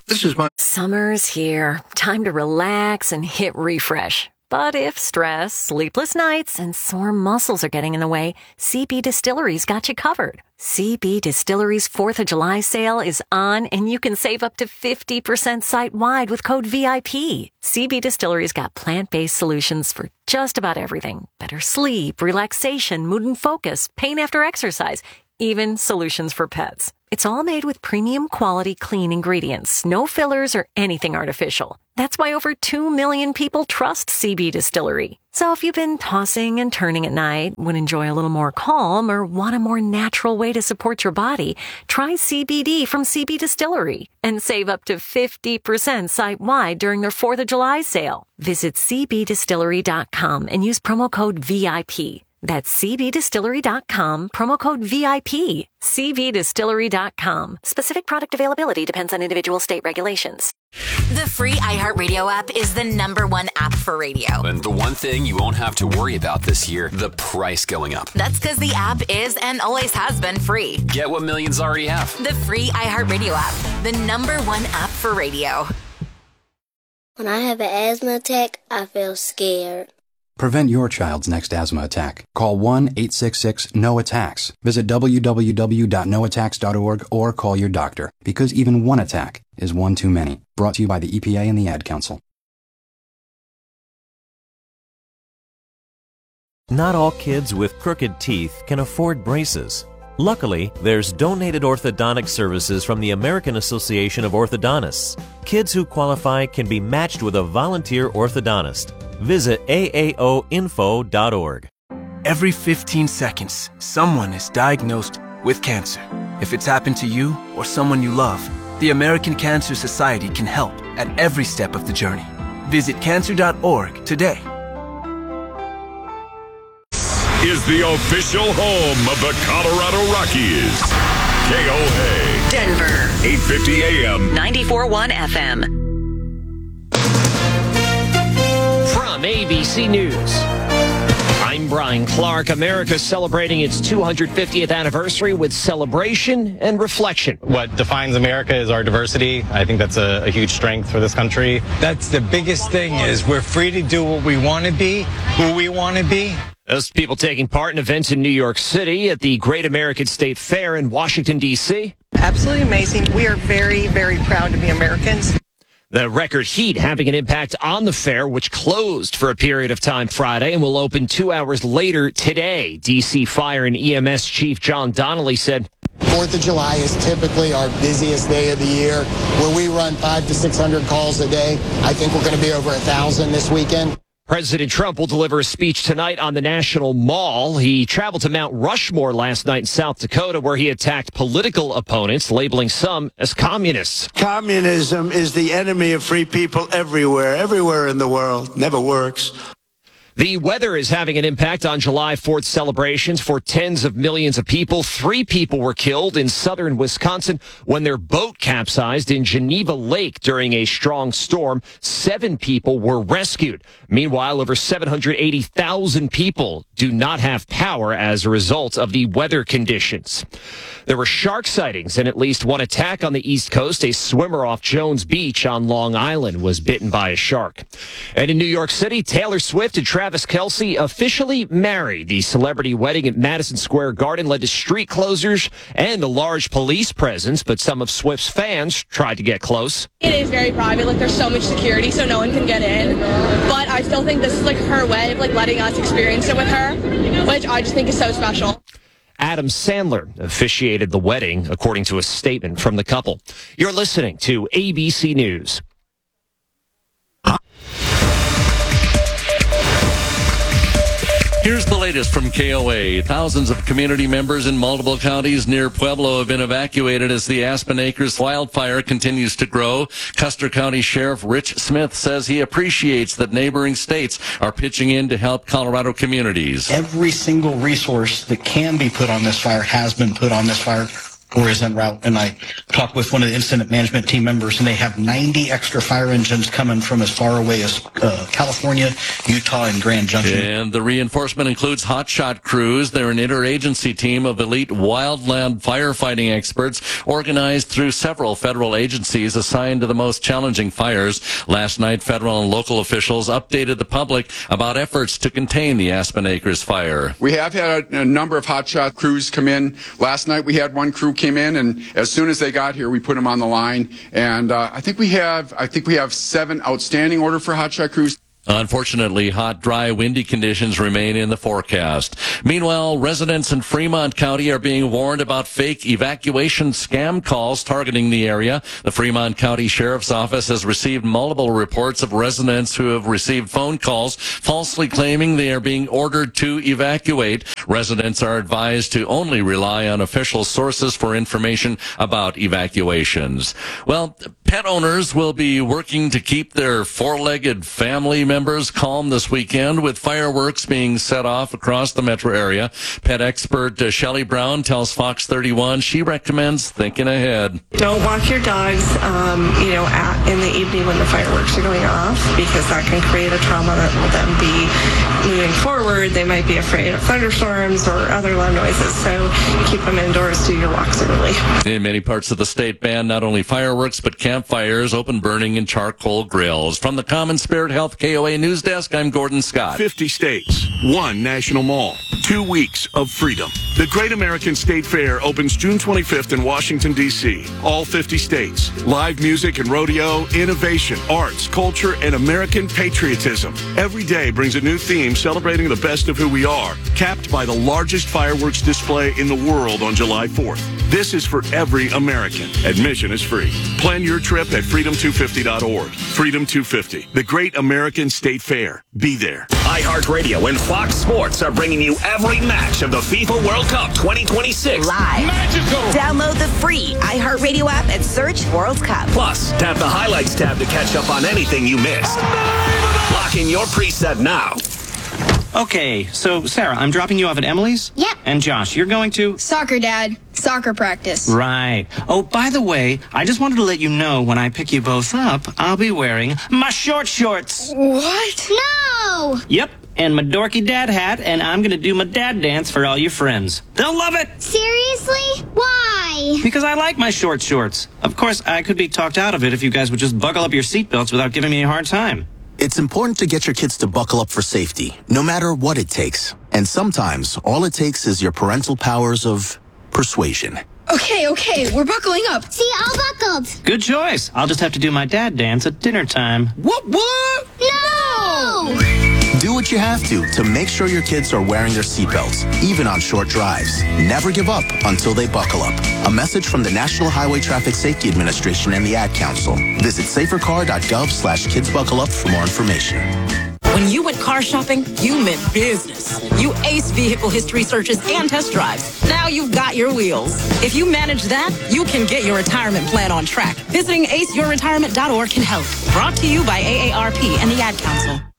This is my... Summer's here. Time to relax and hit refresh. But if stress, sleepless nights, and sore muscles are getting in the way, CB Distillery's got you covered. CB Distillery's 4th of July sale is on, and you can save up to 50% site-wide with code VIP. CB Distillery's got plant-based solutions for just about everything. Better sleep, relaxation, mood and focus, pain after exercise, even solutions for pets. It's all made with premium quality clean ingredients, no fillers or anything artificial. That's why over 2 million people trust CB Distillery. So if you've been tossing and turning at night, would enjoy a little more calm, or want a more natural way to support your body, try CBD from CB Distillery and save up to 50% site-wide during their 4th of July sale. Visit cbdistillery.com and use promo code VIP. That's cbdistillery.com, promo code VIP. cbdistillery.com. Specific product availability depends on individual state regulations. The free iHeartRadio app is the #1 app for radio. And the one thing you won't have to worry about this year, the price going up. That's because the app is and always has been free. Get what millions already have. The free iHeartRadio app, the #1 app for radio. When I have an asthma attack, I feel scared. Prevent your child's next asthma attack. Call 1-866-NO-ATTACKS. Visit www.noattacks.org or call your doctor, because even one attack is one too many. Brought to you by the EPA and the Ad Council. Not all kids with crooked teeth can afford braces. Luckily, there's donated orthodontic services from the American Association of Orthodontists. Kids who qualify can be matched with a volunteer orthodontist. Visit aaoinfo.org. Every 15 seconds, someone is diagnosed with cancer. If it's happened to you or someone you love, the American Cancer Society can help at every step of the journey. Visit cancer.org today. Is the official home of the Colorado Rockies. KOA. Denver. 850 AM. 94.1 FM. From ABC News, I'm Brian Clark. America's celebrating its 250th anniversary with celebration and reflection. What defines America is our diversity. I think that's a huge strength for this country. That's the biggest thing, is we're free to do what we want to be, who we want to be. Those people taking part in events in New York City, at the Great American State Fair in Washington, D.C. Absolutely amazing. We are very, very proud to be Americans. The record heat having an impact on the fair, which closed for a period of time Friday and will open 2 hours later today. D.C. Fire and EMS Chief John Donnelly said, 4th of July is typically our busiest day of the year, where we run 500 to 600 calls a day. I think we're going to be over 1,000 this weekend. President Trump will deliver a speech tonight on the National Mall. He traveled to Mount Rushmore last night in South Dakota, where he attacked political opponents, labeling some as communists. Communism is the enemy of free people everywhere in the world. Never works. The weather is having an impact on July 4th celebrations for tens of millions of people. 3 people were killed in southern Wisconsin when their boat capsized in Geneva Lake during a strong storm. 7 people were rescued. Meanwhile, over 780,000 people do not have power as a result of the weather conditions. There were shark sightings and at least one attack on the East Coast. A swimmer off Jones Beach on Long Island was bitten by a shark. And in New York City, Taylor Swift and Travis Kelce officially married. The celebrity wedding at Madison Square Garden led to street closures and a large police presence, but some of Swift's fans tried to get close. It is very private. Like, there's so much security, so no one can get in. But I still think this is like her way of like letting us experience it with her, which I just think is so special. Adam Sandler officiated the wedding, according to a statement from the couple. You're listening to ABC News. Here's the latest from KOA. Thousands of community members in multiple counties near Pueblo have been evacuated as the Aspen Acres wildfire continues to grow. Custer County Sheriff Rich Smith says he appreciates that neighboring states are pitching in to help Colorado communities. Every single resource that can be put on this fire has been put on this fire. or is en route. And I talked with one of the incident management team members, and they have 90 extra fire engines coming from as far away as California, Utah, and Grand Junction. And the reinforcement includes hotshot crews. They're an interagency team of elite wildland firefighting experts organized through several federal agencies assigned to the most challenging fires. Last night, federal and local officials updated the public about efforts to contain the Aspen Acres fire. We have had a number of hotshot crews come in. Last night we had one crew came in, and as soon as they got here, we put them on the line. And I think we have 7 outstanding order for hotshot crews. Unfortunately, hot, dry, windy conditions remain in the forecast. Meanwhile, residents in Fremont County are being warned about fake evacuation scam calls targeting the area. The Fremont County Sheriff's Office has received multiple reports of residents who have received phone calls falsely claiming they are being ordered to evacuate. Residents are advised to only rely on official sources for information about evacuations. Well, pet owners will be working to keep their four-legged family members calm this weekend with fireworks being set off across the metro area. Pet expert Shelley Brown tells Fox 31 she recommends thinking ahead. Don't walk your dogs, in the evening when the fireworks are going off, because that can create a trauma that will then be moving forward. They might be afraid of thunderstorms or other loud noises, so keep them indoors, do your walks early. In many parts of the state, ban not only fireworks but campfires, open burning, and charcoal grills. From the Common Spirit Health KOA News Desk, I'm Gordon Scott. 50 states, 1 national mall, 2 weeks of freedom. The Great American State Fair opens June 25th in Washington, D.C. All 50 states. Live music and rodeo, innovation, arts, culture, and American patriotism. Every day brings a new theme celebrating the best of who we are, capped by the largest fireworks display in the world on July 4th. This is for every American. Admission is free. Plan your trip at freedom250.org. Freedom 250, the Great American State Fair. Be there. iHeartRadio and Fox Sports are bringing you every match of the FIFA World Cup 2026. Live. Magical. Download the free iHeartRadio app and search World Cup. Plus, tap the Highlights tab to catch up on anything you missed. Lock in your preset now. Okay, so Sarah, I'm dropping you off at Emily's? Yep. And Josh, you're going to? Soccer, Dad. Soccer practice. Right. Oh, by the way, I just wanted to let you know when I pick you both up, I'll be wearing my short shorts. What? No! Yep, and my dorky dad hat, and I'm going to do my dad dance for all your friends. They'll love it! Seriously? Why? Because I like my short shorts. Of course, I could be talked out of it if you guys would just buckle up your seatbelts without giving me a hard time. It's important to get your kids to buckle up for safety, no matter what it takes. And sometimes, all it takes is your parental powers of persuasion. Okay, we're buckling up. See, all buckled. Good choice. I'll just have to do my dad dance at dinner time. What? No! Do what you have to make sure your kids are wearing their seatbelts, even on short drives. Never give up until they buckle up. A message from the National Highway Traffic Safety Administration and the Ad Council. Visit safercar.gov/kidsbuckleup for more information. When you went car shopping, you meant business. You aced vehicle history searches and test drives. Now you've got your wheels. If you manage that, you can get your retirement plan on track. Visiting aceyourretirement.org can help. Brought to you by AARP and the Ad Council.